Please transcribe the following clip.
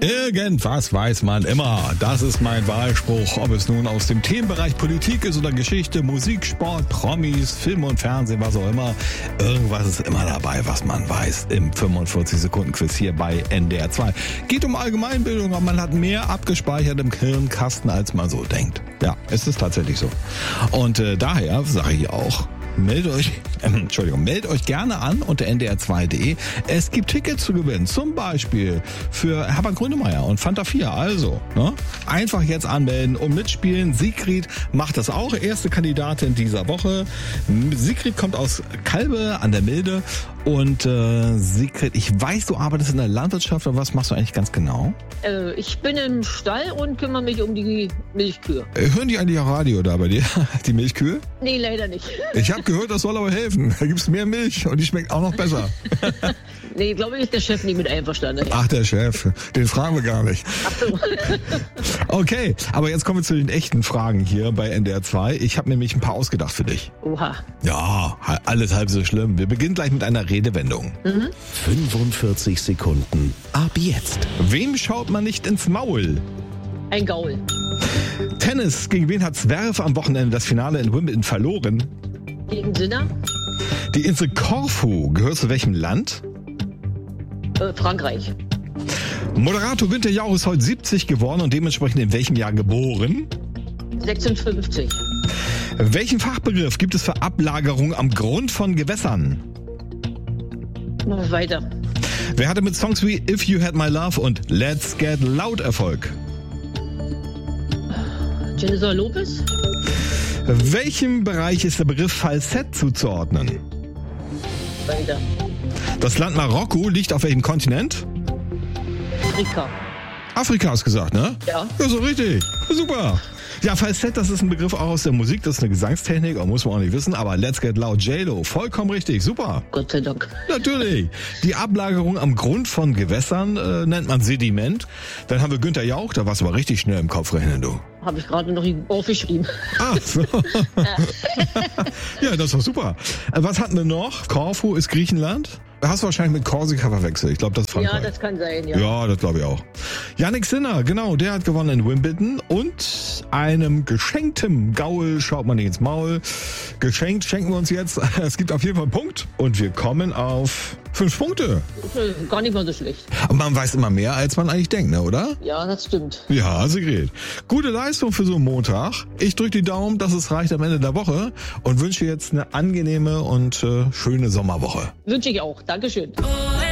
Irgendwas weiß man immer. Das ist mein Wahlspruch. Ob es nun aus dem Themenbereich Politik ist oder Geschichte, Musik, Sport, Promis, Film und Fernsehen, was auch immer. Irgendwas ist immer dabei, was man weiß im 45-Sekunden-Quiz hier bei NDR 2. Geht um Allgemeinbildung, aber man hat mehr abgespeichert im Hirnkasten, als man so denkt. Ja, es ist tatsächlich so. Und daher sage ich auch, meldet euch gerne an unter ndr2.de. Es gibt Tickets zu gewinnen, zum Beispiel für Herbert Grönemeyer und Fanta 4. Also, einfach jetzt anmelden und mitspielen. Sigrid macht das auch, erste Kandidatin dieser Woche. Sigrid kommt aus Kalbe an der Milde. Und Sigrid, ich weiß, du arbeitest in der Landwirtschaft, aber was machst du eigentlich ganz genau? Ich bin im Stall und kümmere mich um die Milchkühe. Hören die eigentlich auch Radio da bei dir, die Milchkühe? Nee, leider nicht. Ich habe gehört, das soll aber helfen. Da gibt's mehr Milch und die schmeckt auch noch besser. Nee, glaube ich, ist der Chef nicht mit einverstanden. Ach, der Chef. Den fragen wir gar nicht. Ach so. Okay, aber jetzt kommen wir zu den echten Fragen hier bei NDR 2. Ich habe nämlich ein paar ausgedacht für dich. Oha. Ja, alles halb so schlimm. Wir beginnen gleich mit einer Redewendung. 45 Sekunden ab jetzt. Wem schaut man nicht ins Maul? Ein Gaul. Tennis. Gegen wen hat Zverev am Wochenende das Finale in Wimbledon verloren? Gegen Sinner? Die Insel Korfu gehört zu welchem Land? Frankreich. Moderator Günther Jauch ist heute 70 geworden und dementsprechend in welchem Jahr geboren? 56. Welchen Fachbegriff gibt es für Ablagerung am Grund von Gewässern? Noch weiter. Wer hatte mit Songs wie If You Had My Love und Let's Get Loud Erfolg? Jennifer Lopez? Welchem Bereich ist der Begriff Falsett zuzuordnen? Weiter. Das Land Marokko liegt auf welchem Kontinent? Afrika. Afrika hast gesagt, ne? Ja. Ja, so richtig. Super. Ja, Falsett, das ist ein Begriff auch aus der Musik, das ist eine Gesangstechnik, muss man auch nicht wissen, aber Let's Get Loud, J-Lo, vollkommen richtig, super. Gott sei Dank. Natürlich. Die Ablagerung am Grund von Gewässern nennt man Sediment. Dann haben wir Günther Jauch, da warst du aber richtig schnell im Kopf rechnen, du. Habe ich gerade noch aufgeschrieben. Ah, so. Ja, das war super. Was hatten wir noch? Korfu ist Griechenland. Hast du wahrscheinlich mit Korsika verwechselt. Ich glaube, das ist Frankreich. Ja, das kann sein, ja. Ja, das glaube ich auch. Yannick Sinner, genau, der hat gewonnen in Wimbledon. Und einem geschenktem Gaul schaut man nicht ins Maul. Geschenkt schenken wir uns jetzt. Es gibt auf jeden Fall einen Punkt. Und wir kommen auf 5 Punkte. Gar nicht mal so schlecht. Aber man weiß immer mehr, als man eigentlich denkt, ne, oder? Ja, das stimmt. Ja, Sigrid. Gute Leistung für so einen Montag. Ich drücke die Daumen, dass es reicht am Ende der Woche und wünsche jetzt eine angenehme und schöne Sommerwoche. Wünsche ich auch. Dankeschön.